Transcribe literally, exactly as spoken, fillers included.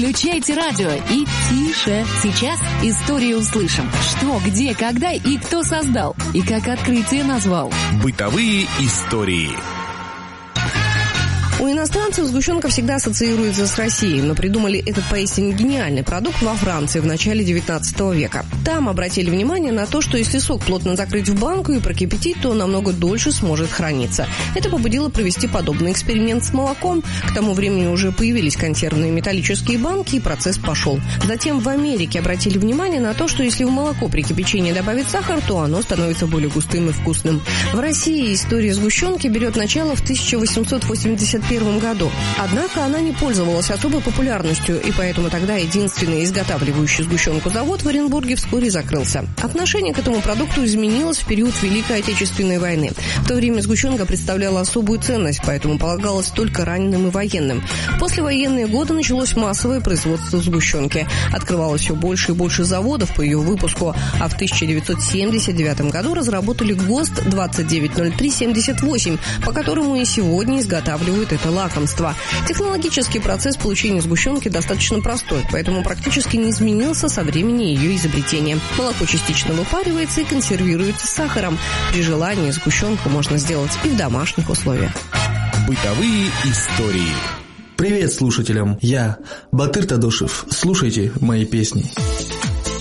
Включайте радио и тише. Сейчас историю услышим. Что, где, когда и кто создал. И как открытие назвал. Бытовые истории. У иностранцев сгущенка всегда ассоциируется с Россией, но придумали этот поистине гениальный продукт во Франции в начале девятнадцатого века. Там обратили внимание на то, что если сок плотно закрыть в банку и прокипятить, то он намного дольше сможет храниться. Это побудило провести подобный эксперимент с молоком. К тому времени уже появились консервные металлические банки, и процесс пошел. Затем в Америке обратили внимание на то, что если в молоко при кипячении добавить сахар, то оно становится более густым и вкусным. В России история сгущенки берет начало в тысяча восемьсот восемьдесят первом году. Однако она не пользовалась особой популярностью, и поэтому тогда единственный изготавливающий сгущенку завод в Оренбурге вскоре закрылся. Отношение к этому продукту изменилось в период Великой Отечественной войны. В то время сгущенка представляла особую ценность, поэтому полагалась только раненым и военным. В послевоенные годы началось массовое производство сгущенки. Открывалось все больше и больше заводов по ее выпуску, а в тысяча девятьсот семьдесят девятом году разработали ГОСТ двадцать девять ноль три семьдесят восемь, по которому и сегодня изготавливают это лакомство. Технологический процесс получения сгущенки достаточно простой, поэтому практически не изменился со времени ее изобретения. Молоко частично выпаривается и консервируется с сахаром. При желании сгущенку можно сделать и в домашних условиях. Бытовые истории. Привет слушателям, я Батыр Тадошев. Слушайте мои песни.